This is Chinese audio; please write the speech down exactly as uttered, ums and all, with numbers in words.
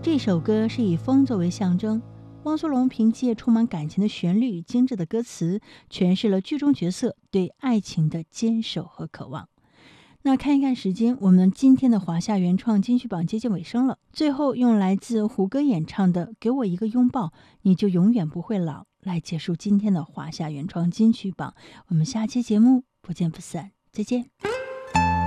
这首歌是以风作为象征，汪苏泷凭借充满感情的旋律、精致的歌词，诠释了剧中角色对爱情的坚守和渴望。那看一看时间，我们今天的华夏原创金曲榜接近尾声了。最后用来自胡歌演唱的《给我一个拥抱，你就永远不会老》来结束今天的华夏原创金曲榜。我们下期节目不见不散，再见。